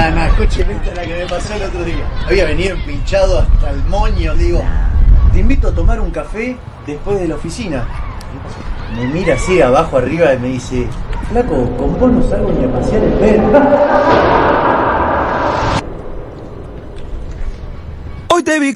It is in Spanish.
no, escuchen esta la que me pasó el otro día. Había venido pinchado hasta el moño, digo, te invito a tomar un café después de la oficina. Me mira así abajo arriba y me dice, flaco, con vos no salgo ni a pasear el perro. Hoy te vi